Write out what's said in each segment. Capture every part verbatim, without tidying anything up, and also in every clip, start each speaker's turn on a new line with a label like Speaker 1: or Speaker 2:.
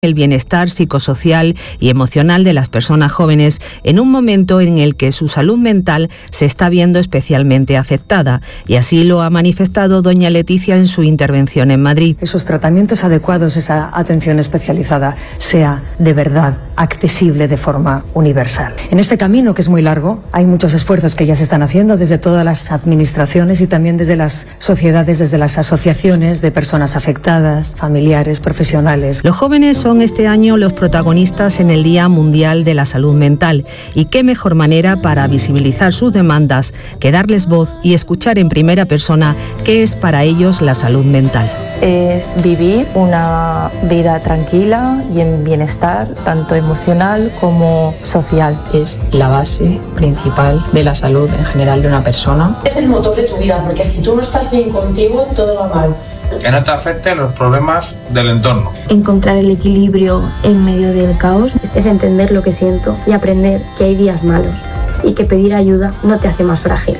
Speaker 1: el bienestar psicosocial y emocional de las personas jóvenes en un momento en el que su salud mental se está viendo especialmente afectada, y así lo ha manifestado doña Leticia en su intervención en Madrid.
Speaker 2: Esos tratamientos adecuados, esa atención especializada, sea de verdad accesible de forma universal. En este camino, que es muy largo, hay muchos esfuerzos que ya se están haciendo desde todas las administraciones y también desde las sociedades, desde las asociaciones de personas afectadas, familiares, profesionales.
Speaker 1: Los jóvenes son Son este año los protagonistas en el Día Mundial de la Salud Mental, y qué mejor manera para visibilizar sus demandas que darles voz y escuchar en primera persona qué es para ellos la salud mental.
Speaker 3: Es vivir una vida tranquila y en bienestar, tanto emocional como social.
Speaker 4: Es la base principal de la salud en general de una persona.
Speaker 5: Es el motor de tu vida, porque si tú no estás bien contigo, todo va mal.
Speaker 6: Que no te afecten los problemas del entorno.
Speaker 7: Encontrar el equilibrio en medio del caos es entender lo que siento y aprender que hay días malos y que pedir ayuda no te hace más frágil.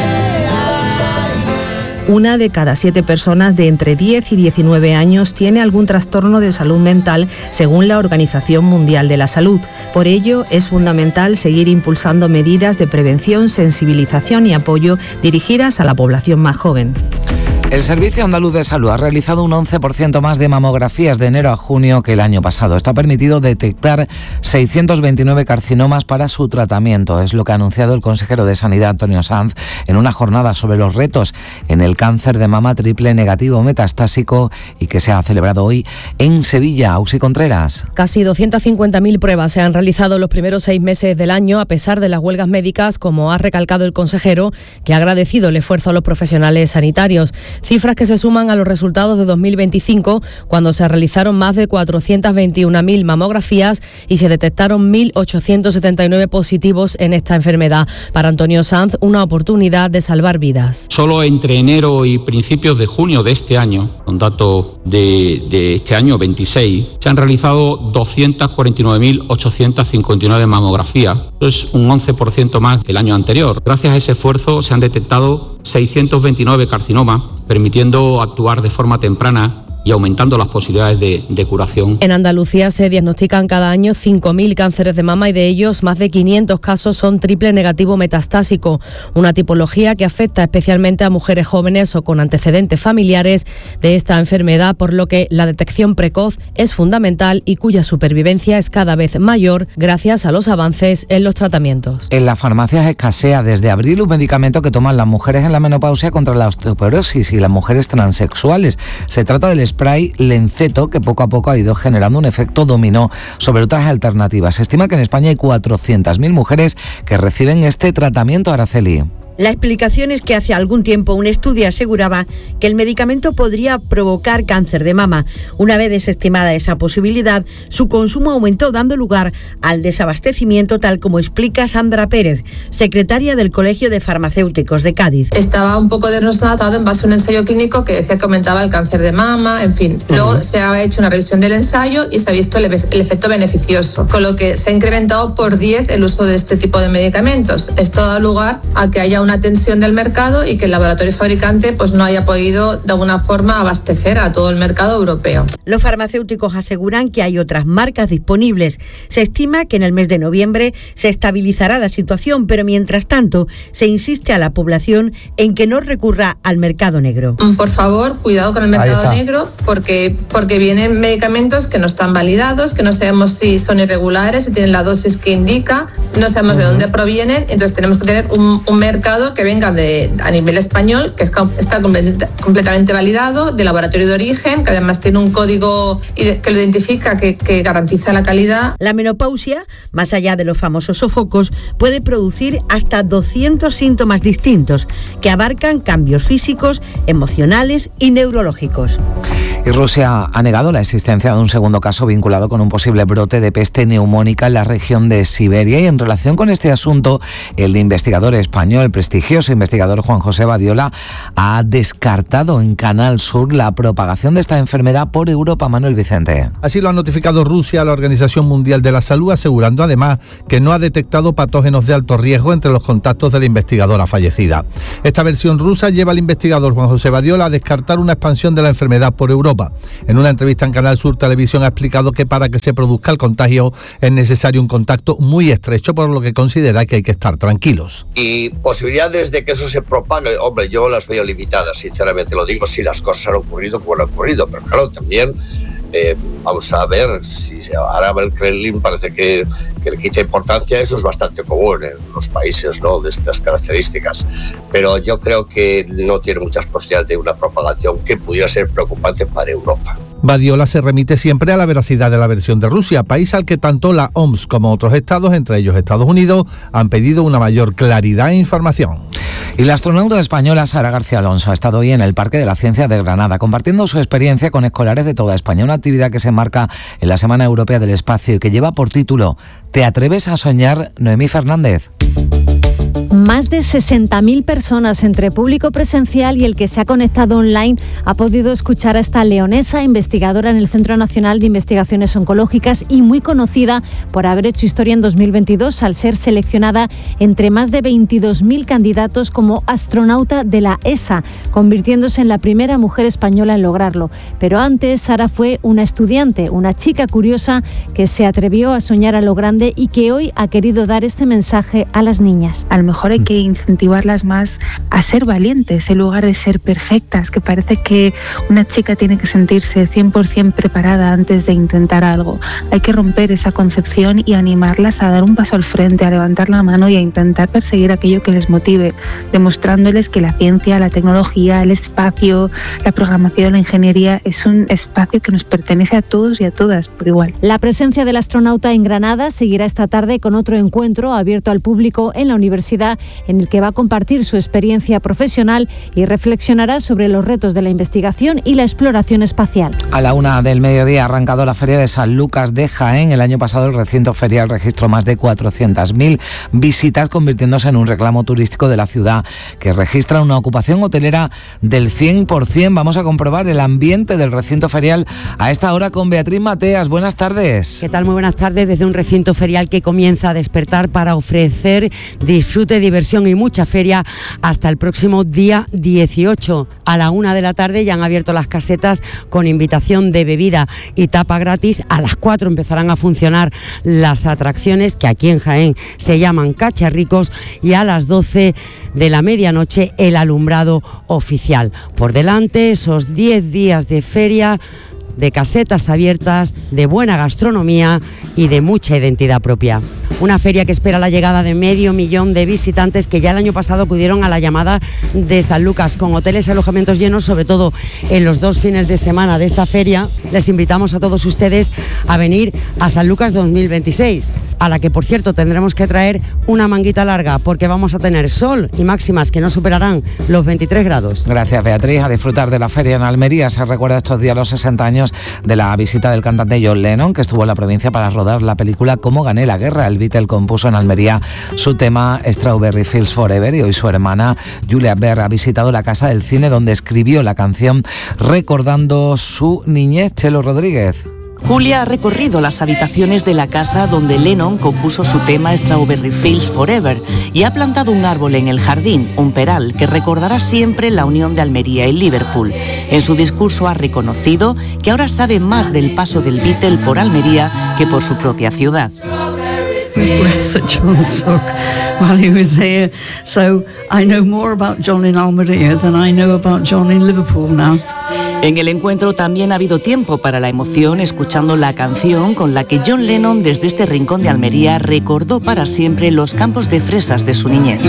Speaker 1: Una de cada siete personas de entre diez y diecinueve años tiene algún trastorno de salud mental, según la Organización Mundial de la Salud. Por ello, es fundamental seguir impulsando medidas de prevención, sensibilización y apoyo dirigidas a la población más joven.
Speaker 8: El Servicio Andaluz de Salud ha realizado un once por ciento más de mamografías de enero a junio que el año pasado. Esto ha permitido detectar seiscientos veintinueve carcinomas para su tratamiento. Es lo que ha anunciado el consejero de Sanidad, Antonio Sanz, en una jornada sobre los retos en el cáncer de mama triple negativo metastásico y que se ha celebrado hoy en Sevilla. Ausi Contreras.
Speaker 9: Casi doscientas cincuenta mil pruebas se han realizado los primeros seis meses del año, a pesar de las huelgas médicas, como ha recalcado el consejero, que ha agradecido el esfuerzo a los profesionales sanitarios. Cifras que se suman a los resultados de dos mil veinticinco, cuando se realizaron más de cuatrocientas veintiuna mil mamografías y se detectaron mil ochocientos setenta y nueve positivos en esta enfermedad. Para Antonio Sanz, una oportunidad de salvar vidas.
Speaker 10: Solo entre enero y principios de junio de este año, con datos de, de este año veintiséis, se han realizado doscientas cuarenta y nueve mil ochocientas cincuenta y nueve mamografías. Eso es un once por ciento más que el año anterior. Gracias a ese esfuerzo se han detectado seiscientos veintinueve carcinomas, permitiendo actuar de forma temprana y aumentando las posibilidades de, de curación.
Speaker 9: En Andalucía se diagnostican cada año cinco mil cánceres de mama y de ellos más de quinientos casos son triple negativo metastásico, una tipología que afecta especialmente a mujeres jóvenes o con antecedentes familiares de esta enfermedad, por lo que la detección precoz es fundamental y cuya supervivencia es cada vez mayor gracias a los avances en los tratamientos.
Speaker 8: En las farmacias escasea desde abril un medicamento que toman las mujeres en la menopausia contra la osteoporosis y las mujeres transexuales. Se trata del spray Lenceto, que poco a poco ha ido generando un efecto dominó sobre otras alternativas. Se estima que en España hay cuatrocientas mil mujeres que reciben este tratamiento. Araceli.
Speaker 11: La explicación es que hace algún tiempo un estudio aseguraba que el medicamento podría provocar cáncer de mama. Una vez desestimada esa posibilidad, su consumo aumentó, dando lugar al desabastecimiento, tal como explica Sandra Pérez, secretaria del Colegio de Farmacéuticos de Cádiz.
Speaker 12: Estaba un poco diagnosticado en base a un ensayo clínico que decía que aumentaba el cáncer de mama, en fin. Luego uh-huh. se ha hecho una revisión del ensayo y se ha visto el, el efecto beneficioso, con lo que se ha incrementado por diez el uso de este tipo de medicamentos. Esto da lugar a que haya una tensión del mercado y que el laboratorio fabricante pues no haya podido de alguna forma abastecer a todo el mercado europeo.
Speaker 11: Los farmacéuticos aseguran que hay otras marcas disponibles. Se estima que en el mes de noviembre se estabilizará la situación, pero mientras tanto se insiste a la población en que no recurra al mercado negro.
Speaker 12: Por favor, cuidado con el mercado negro, porque, porque vienen medicamentos que no están validados, que no sabemos si son irregulares, si tienen la dosis que indica, no sabemos uh-huh. de dónde provienen, entonces tenemos que tener un, un mercado que venga de, a nivel español, que está completamente validado, de laboratorio de origen, que además tiene un código que lo identifica, que, que garantiza la calidad.
Speaker 11: La menopausia, más allá de los famosos sofocos, puede producir hasta doscientos síntomas distintos, que abarcan cambios físicos, emocionales y neurológicos.
Speaker 8: Y Rusia ha negado la existencia de un segundo caso vinculado con un posible brote de peste neumónica en la región de Siberia. Y en relación con este asunto, el investigador español, el prestigioso investigador Juan José Badiola ha descartado en Canal Sur la propagación de esta enfermedad por Europa. Manuel Vicente.
Speaker 13: Así lo ha notificado Rusia a la Organización Mundial de la Salud, asegurando además que no ha detectado patógenos de alto riesgo entre los contactos de la investigadora fallecida. Esta versión rusa lleva al investigador Juan José Badiola a descartar una expansión de la enfermedad por Europa. En una entrevista en Canal Sur Televisión ha explicado que para que se produzca el contagio es necesario un contacto muy estrecho, por lo que considera que hay que estar tranquilos.
Speaker 14: Y posibilidades de que eso se propague, hombre, yo las veo limitadas, sinceramente lo digo, si las cosas han ocurrido como han ocurrido, pero claro, también eh, vamos a ver si ahora el Kremlin parece que, que le quita importancia. Eso es bastante común en los países, ¿no?, de estas características, pero yo creo que no tiene muchas posibilidades de una propagación que pudiera ser preocupante para Europa.
Speaker 13: Badiola se remite siempre a la veracidad de la versión de Rusia, país al que tanto la O M S como otros estados, entre ellos Estados Unidos, han pedido una mayor claridad e información.
Speaker 8: Y la astronauta española Sara García Alonso ha estado hoy en el Parque de la Ciencia de Granada, compartiendo su experiencia con escolares de toda España, una actividad que se enmarca en la Semana Europea del Espacio y que lleva por título ¿Te atreves a soñar? Noemí Fernández.
Speaker 15: Más de sesenta mil personas entre público presencial y el que se ha conectado online ha podido escuchar a esta leonesa, investigadora en el Centro Nacional de Investigaciones Oncológicas y muy conocida por haber hecho historia en dos mil veintidós al ser seleccionada entre más de veintidós mil candidatos como astronauta de la E S A, convirtiéndose en la primera mujer española en lograrlo. Pero antes, Sara fue una estudiante, una chica curiosa que se atrevió a soñar a lo grande y que hoy ha querido dar este mensaje a las niñas.
Speaker 16: A lo mejor hay que incentivarlas más a ser valientes en lugar de ser perfectas, que parece que una chica tiene que sentirse cien por ciento preparada antes de intentar algo. Hay que romper esa concepción y animarlas a dar un paso al frente, a levantar la mano y a intentar perseguir aquello que les motive, demostrándoles que la ciencia, la tecnología, el espacio, la programación, la ingeniería es un espacio que nos pertenece a todos y a todas por igual.
Speaker 15: La presencia del astronauta en Granada seguirá esta tarde con otro encuentro abierto al público en la universidad, en el que va a compartir su experiencia profesional y reflexionará sobre los retos de la investigación y la exploración espacial.
Speaker 8: A la una del mediodía ha arrancado la Feria de San Lucas de Jaén. El año pasado el recinto ferial registró más de cuatrocientas mil visitas, convirtiéndose en un reclamo turístico de la ciudad, que registra una ocupación hotelera del cien por ciento. Vamos a comprobar el ambiente del recinto ferial a esta hora con Beatriz Mateas. Buenas tardes.
Speaker 17: ¿Qué tal? Muy buenas tardes. Desde un recinto ferial que comienza a despertar para ofrecer disfrute, diversión y mucha feria hasta el próximo día dieciocho. A la una de la tarde ya han abierto las casetas con invitación de bebida y tapa gratis. A las cuatro empezarán a funcionar las atracciones, que aquí en Jaén se llaman cacharricos, y a las doce de la medianoche el alumbrado oficial. Por delante esos diez días de feria, de casetas abiertas, de buena gastronomía y de mucha identidad propia. Una feria que espera la llegada de medio millón de visitantes que ya el año pasado acudieron a la llamada de San Lucas, con hoteles y alojamientos llenos, sobre todo en los dos fines de semana de esta feria. Les invitamos a todos ustedes a venir a San Lucas dos mil veintiséis, a la que, por cierto, tendremos que traer una manguita larga porque vamos a tener sol y máximas que no superarán los veintitrés grados.
Speaker 8: Gracias, Beatriz. A disfrutar de la feria en Almería. Se recuerda estos días los sesenta años de la visita del cantante John Lennon, que estuvo en la provincia para rodar la película Cómo gané la guerra. El Beatle compuso en Almería su tema Strawberry Fields Forever, y hoy su hermana Julia Baird ha visitado la Casa del Cine, donde escribió la canción recordando su niñez. Chelo Rodríguez.
Speaker 18: Julia ha recorrido las habitaciones de la casa donde Lennon compuso su tema Strawberry Fields Forever y ha plantado un árbol en el jardín, un peral que recordará siempre la unión de Almería y Liverpool. En su discurso ha reconocido que ahora sabe más del paso del Beatle por Almería que por su propia ciudad.
Speaker 19: Breath that John took while he was here. So I know more about John in Almería than I know about John in Liverpool now.
Speaker 18: En el encuentro también ha habido tiempo para la emoción, escuchando la canción con la que John Lennon, desde este rincón de Almería, recordó para siempre los campos de fresas de su niñez.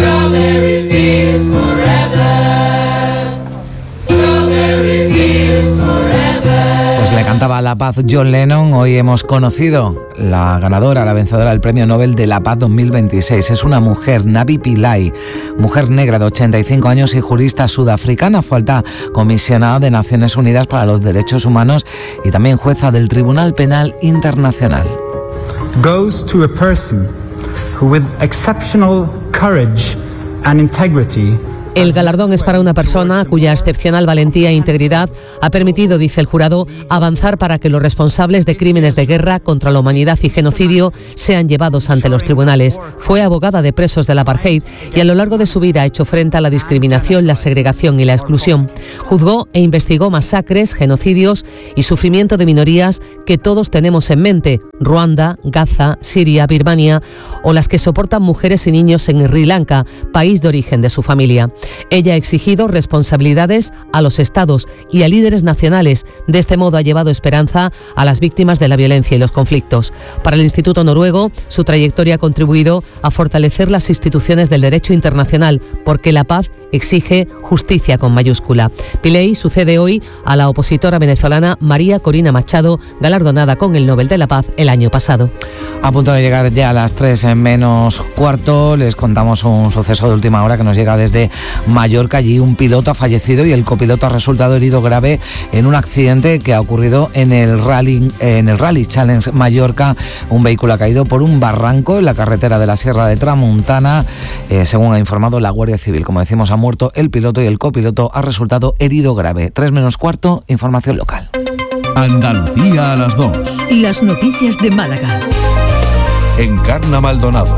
Speaker 8: Pues le cantaba la paz John Lennon. Hoy hemos conocido la ganadora, la vencedora del Premio Nobel de la Paz dos mil veintiséis. Es una mujer, Navi Pillay, mujer negra de ochenta y cinco años y jurista sudafricana. Fue alta comisionada de Naciones Unidas para los Derechos Humanos y también jueza del Tribunal Penal Internacional.
Speaker 20: Goes to a person who, with exceptional courage and integrity.
Speaker 21: El galardón es para una persona cuya excepcional valentía e integridad ha permitido, dice el jurado, avanzar para que los responsables de crímenes de guerra contra la humanidad y genocidio sean llevados ante los tribunales. Fue abogada de presos del apartheid y a lo largo de su vida ha hecho frente a la discriminación, la segregación y la exclusión. Juzgó e investigó masacres, genocidios y sufrimiento de minorías que todos tenemos en mente: Ruanda, Gaza, Siria, Birmania o las que soportan mujeres y niños en Sri Lanka, país de origen de su familia. Ella ha exigido responsabilidades a los estados y a líderes nacionales. De este modo ha llevado esperanza a las víctimas de la violencia y los conflictos. Para el Instituto Noruego, su trayectoria ha contribuido a fortalecer las instituciones del derecho internacional, porque la paz exige justicia con mayúscula. Pillay sucede hoy a la opositora venezolana María Corina Machado, galardonada con el Nobel de la Paz el año pasado.
Speaker 8: A punto de llegar ya a las tres en menos cuarto, les contamos un suceso de última hora que nos llega desde Mallorca. Allí un piloto ha fallecido y el copiloto ha resultado herido grave en un accidente que ha ocurrido en el Rally, en el Rally Challenge Mallorca. Un vehículo ha caído por un barranco en la carretera de la Sierra de Tramuntana. Eh, según ha informado la Guardia Civil, como decimos, ha muerto el piloto y el copiloto ha resultado herido grave. tres menos cuarto, información local.
Speaker 22: Andalucía a las dos.
Speaker 23: Las noticias de Málaga.
Speaker 22: Encarna Maldonado.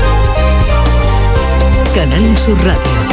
Speaker 23: Canal Sur Radio.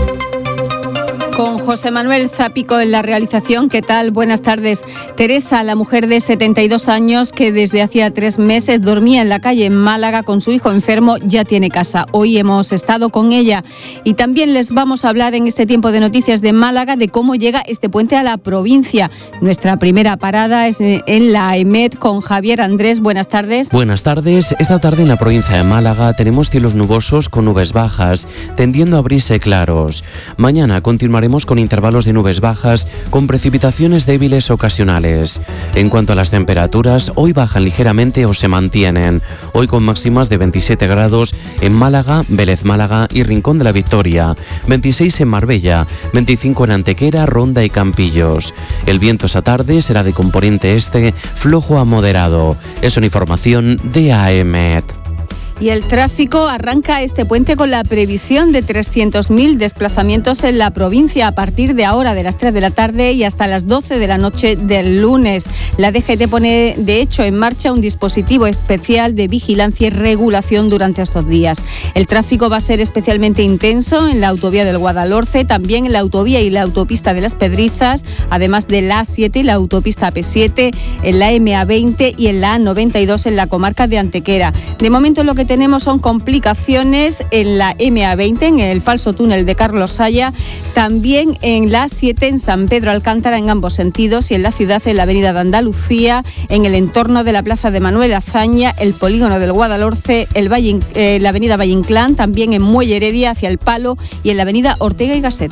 Speaker 24: Con José Manuel Zapico en la realización. ¿Qué tal? Buenas tardes. Teresa, la mujer de setenta y dos años que desde hacía tres meses dormía en la calle en Málaga con su hijo enfermo, ya tiene casa. Hoy hemos estado con ella y también les vamos a hablar en este tiempo de noticias de Málaga de cómo llega este puente a la provincia. Nuestra primera parada es en la E M E D con Javier Andrés. Buenas tardes.
Speaker 25: Buenas tardes. Esta tarde en la provincia de Málaga tenemos cielos nubosos con nubes bajas, tendiendo a abrirse claros. Mañana continuaremos con intervalos de nubes bajas con precipitaciones débiles ocasionales. En cuanto a las temperaturas, hoy bajan ligeramente o se mantienen. Hoy con máximas de veintisiete grados en Málaga, Vélez Málaga y Rincón de la Victoria, veintiséis en Marbella, veinticinco en Antequera, Ronda y Campillos. El viento esa tarde será de componente este, flojo a moderado. Es una información de A E M E D.
Speaker 24: Y el tráfico arranca este puente con la previsión de trescientos mil desplazamientos en la provincia a partir de ahora, de las tres de la tarde y hasta las doce de la noche del lunes. La D G T pone, de hecho, en marcha un dispositivo especial de vigilancia y regulación durante estos días. El tráfico va a ser especialmente intenso en la autovía del Guadalhorce, también en la autovía y la autopista de Las Pedrizas, además de la A siete y la autopista A P siete, en la M A veinte y en la A noventa y dos en la comarca de Antequera. De momento lo que tenemos son complicaciones en la M A veinte, en el falso túnel de Carlos Saya, también en la A siete en San Pedro Alcántara en ambos sentidos y en la ciudad en la avenida de Andalucía, en el entorno de la plaza de Manuel Azaña, el polígono del Guadalhorce, el Valle, eh, la avenida Valle Inclán, también en Muelle Heredia hacia el Palo y en la avenida Ortega y Gasset.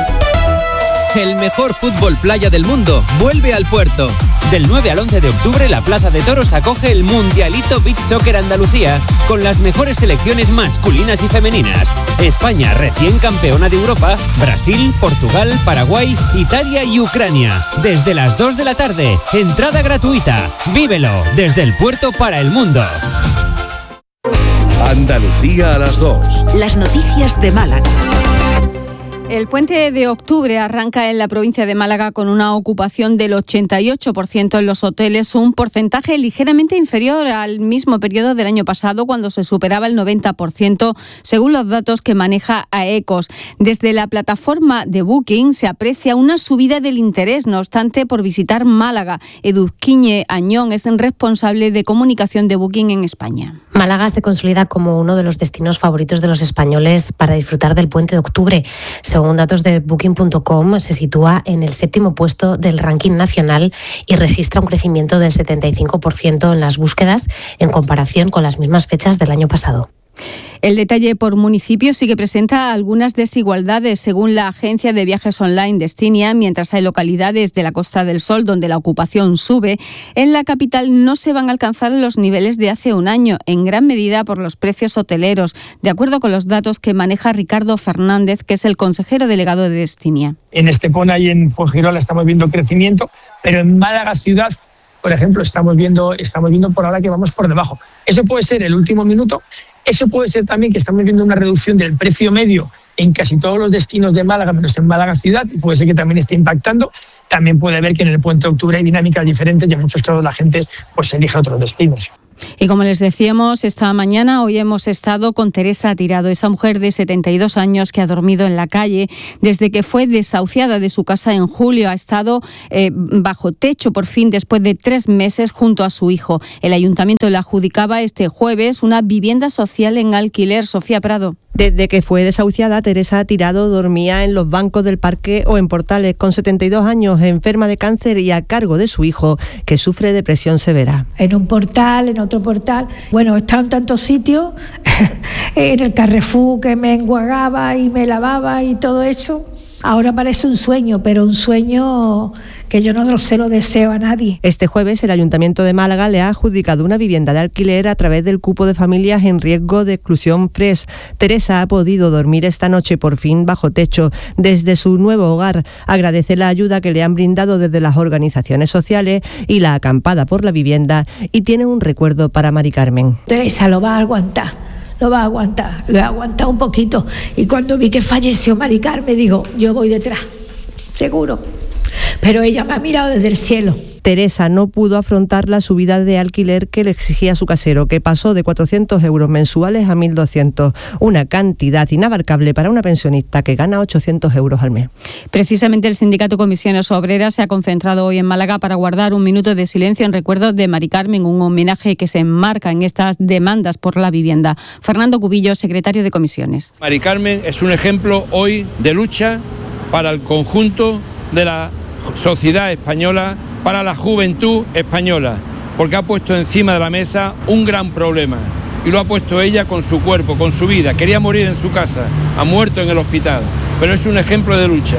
Speaker 26: El mejor fútbol playa del mundo vuelve al puerto. Del nueve al once de octubre, la Plaza de Toros acoge el Mundialito Beach Soccer Andalucía con las mejores selecciones masculinas y femeninas. España, recién campeona de Europa, Brasil, Portugal, Paraguay, Italia y Ucrania. Desde las dos de la tarde, entrada gratuita. Vívelo desde el puerto para el mundo.
Speaker 22: Andalucía a las dos.
Speaker 23: Las noticias de Málaga.
Speaker 24: El puente de octubre arranca en la provincia de Málaga con una ocupación del ochenta y ocho por ciento en los hoteles, un porcentaje ligeramente inferior al mismo periodo del año pasado, cuando se superaba el noventa por ciento, según los datos que maneja AECOS. Desde la plataforma de Booking se aprecia una subida del interés, no obstante, por visitar Málaga. Eduzquiñe Añón es el responsable de comunicación de Booking en España.
Speaker 27: Málaga se consolida como uno de los destinos favoritos de los españoles para disfrutar del puente de octubre. Según datos de Booking punto com, se sitúa en el séptimo puesto del ranking nacional y registra un crecimiento del setenta y cinco por ciento en las búsquedas en comparación con las mismas fechas del año pasado.
Speaker 24: El detalle por municipio sí que presenta algunas desigualdades, según la agencia de viajes online Destinia. Mientras hay localidades de la Costa del Sol donde la ocupación sube, en la capital no se van a alcanzar los niveles de hace un año, en gran medida por los precios hoteleros, de acuerdo con los datos que maneja Ricardo Fernández, que es el consejero delegado de Destinia.
Speaker 28: En Estepona y en Fuengirola estamos viendo crecimiento, pero en Málaga ciudad, por ejemplo, estamos viendo, estamos viendo por ahora que vamos por debajo. Eso puede ser el último minuto. Eso puede ser también que estamos viendo una reducción del precio medio en casi todos los destinos de Málaga, menos en Málaga ciudad, y puede ser que también esté impactando. También puede ver que en el Puente de Octubre hay dinámicas diferentes y en muchos casos la gente pues elige otros destinos.
Speaker 24: Y como les decíamos esta mañana, hoy hemos estado con Teresa Tirado, esa mujer de setenta y dos años que ha dormido en la calle desde que fue desahuciada de su casa en julio. Ha estado eh, bajo techo por fin después de tres meses junto a su hijo. El ayuntamiento le adjudicaba este jueves una vivienda social en alquiler. Sofía Prado.
Speaker 1: Desde que fue desahuciada, Teresa Tirado dormía en los bancos del parque o en Portales. Con setenta y dos años, enferma de cáncer y a cargo de su hijo, que sufre depresión severa.
Speaker 2: En un portal, en otro portal. Bueno, he estado en tantos sitios, en el Carrefour que me enjuagaba y me lavaba y todo eso. Ahora parece un sueño, pero un sueño que yo no se lo deseo a nadie.
Speaker 1: Este jueves el Ayuntamiento de Málaga le ha adjudicado una vivienda de alquiler a través del cupo de familias en riesgo de exclusión F R E S. Teresa ha podido dormir esta noche por fin bajo techo desde su nuevo hogar. Agradece la ayuda que le han brindado desde las organizaciones sociales y la acampada por la vivienda, y tiene un recuerdo para Mari Carmen.
Speaker 2: Teresa lo va a aguantar. Lo va a aguantar, lo he aguantado un poquito. Y cuando vi que falleció Mari Carmen, digo, yo voy detrás, seguro. Pero ella me ha mirado desde el cielo.
Speaker 1: Teresa no pudo afrontar la subida de alquiler que le exigía su casero, que pasó de cuatrocientos euros mensuales a mil doscientos, una cantidad inabarcable para una pensionista que gana ochocientos euros al mes.
Speaker 24: Precisamente el sindicato Comisiones Obreras se ha concentrado hoy en Málaga para guardar un minuto de silencio en recuerdo de Mari Carmen, un homenaje que se enmarca en estas demandas por la vivienda. Fernando Cubillo, secretario de Comisiones.
Speaker 3: Mari Carmen es un ejemplo hoy de lucha para el conjunto de la sociedad española, para la juventud española, porque ha puesto encima de la mesa un gran problema, y lo ha puesto ella con su cuerpo, con su vida. Quería morir en su casa, ha muerto en el hospital, pero es un ejemplo de lucha.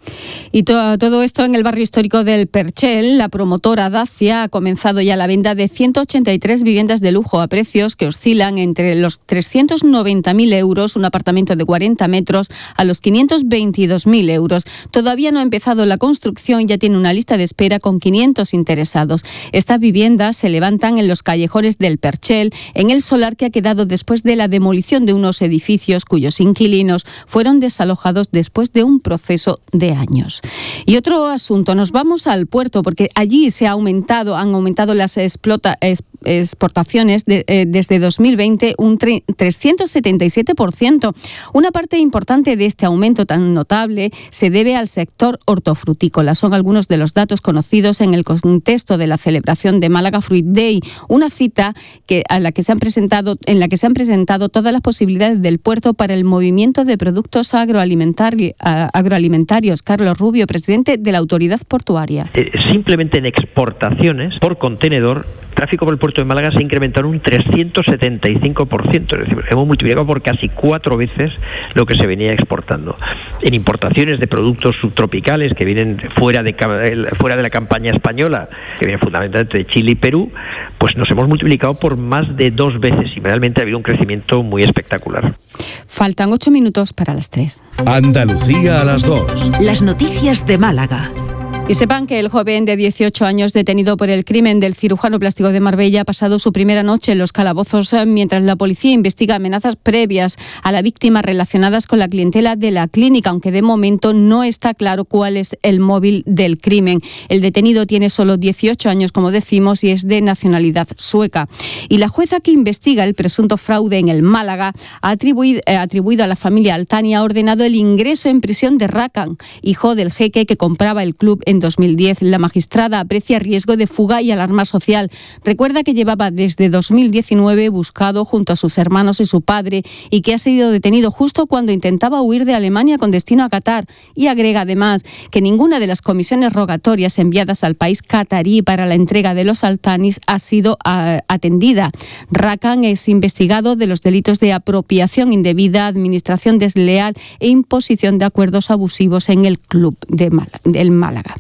Speaker 24: Y to- todo esto en el barrio histórico del Perchel. La promotora Dacia ha comenzado ya la venta de ciento ochenta y tres viviendas de lujo a precios que oscilan entre los trescientos noventa mil euros, un apartamento de cuarenta metros, a los quinientos veintidós mil euros. Todavía no ha empezado la construcción y ya tiene una lista de espera con quinientos interesados. Estas viviendas se levantan en los callejones del Perchel, en el solar que ha quedado después de la demolición de unos edificios cuyos inquilinos fueron desalojados después de un proceso de años. Y otro asunto, nos vamos al puerto, porque allí se ha aumentado, han aumentado las explota, es, exportaciones de, eh, desde dos mil veinte un tre- trescientos setenta y siete por ciento. Una parte importante de este aumento tan notable se debe al sector hortofrutícola. Son algunos de los datos conocidos en el contexto de la celebración de Málaga Fruit Day, una cita que, a la que se han presentado, en la que se han presentado todas las posibilidades del puerto para el movimiento de productos agroalimentari- agroalimentarios. Carlos Rubio, presidente de la Autoridad Portuaria.
Speaker 4: Eh, simplemente en exportaciones por contenedor, tráfico por el puerto de Málaga se ha incrementado un trescientos setenta y cinco por ciento, es decir, hemos multiplicado por casi cuatro veces lo que se venía exportando. En importaciones de productos subtropicales que vienen fuera de, fuera de la campaña española, que vienen fundamentalmente de Chile y Perú, pues nos hemos multiplicado por más de dos veces y realmente ha habido un crecimiento muy espectacular.
Speaker 24: Faltan ocho minutos para las tres.
Speaker 22: Andalucía a las dos.
Speaker 23: Las noticias de Málaga.
Speaker 24: Y sepan que el joven de dieciocho años detenido por el crimen del cirujano plástico de Marbella ha pasado su primera noche en los calabozos mientras la policía investiga amenazas previas a la víctima relacionadas con la clientela de la clínica, aunque de momento no está claro cuál es el móvil del crimen. El detenido tiene solo dieciocho años, como decimos, y es de nacionalidad sueca. Y la jueza que investiga el presunto fraude en el Málaga ha atribuido, eh, atribuido a la familia Altani, ha ordenado el ingreso en prisión de Rakan, hijo del jeque que compraba el club en dos mil diez. La magistrada aprecia riesgo de fuga y alarma social. Recuerda que llevaba desde dos mil diecinueve buscado junto a sus hermanos y su padre y que ha sido detenido justo cuando intentaba huir de Alemania con destino a Qatar. Y agrega además que ninguna de las comisiones rogatorias enviadas al país catarí para la entrega de los Altanis ha sido uh, atendida. Rakan es investigado de los delitos de apropiación indebida, administración desleal e imposición de acuerdos abusivos en el club de Málaga, del Málaga.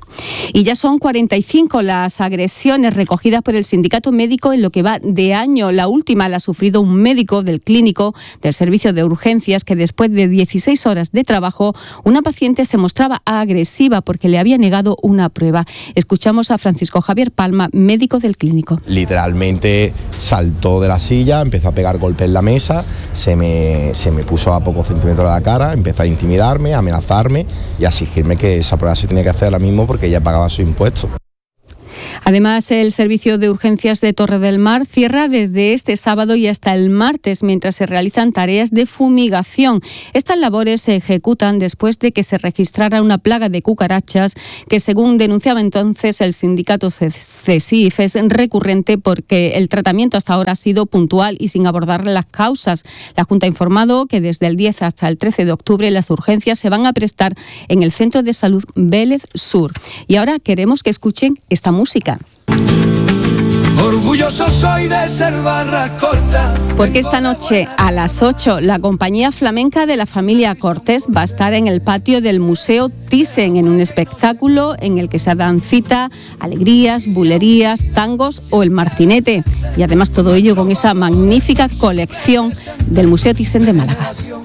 Speaker 24: Y ya son cuarenta y cinco las agresiones recogidas por el sindicato médico en lo que va de año. La última la ha sufrido un médico del clínico del servicio de urgencias que después de dieciséis horas de trabajo, una paciente se mostraba agresiva porque le había negado una prueba. Escuchamos a Francisco Javier Palma, médico del clínico.
Speaker 5: Literalmente saltó de la silla, empezó a pegar golpes en la mesa, se me, se me puso a pocos centímetros de la cara, empezó a intimidarme, a amenazarme y a exigirme que esa prueba se tenía que hacer ahora mismo porque ella pagaba su impuesto.
Speaker 24: Además, el servicio de urgencias de Torre del Mar cierra desde este sábado y hasta el martes mientras se realizan tareas de fumigación. Estas labores se ejecutan después de que se registrara una plaga de cucarachas que, según denunciaba entonces el sindicato CESIF, es recurrente porque el tratamiento hasta ahora ha sido puntual y sin abordar las causas. La Junta ha informado que desde el diez hasta el trece de octubre las urgencias se van a prestar en el Centro de Salud Vélez Sur. Y ahora queremos que escuchen esta música.
Speaker 6: Orgulloso soy de ser barra corta.
Speaker 24: Porque esta noche a las ocho la compañía flamenca de la familia Cortés va a estar en el patio del Museo Thyssen en un espectáculo en el que se dan cita alegrías, bulerías, tangos o el martinete. Y además todo ello con esa magnífica colección del Museo Thyssen de Málaga.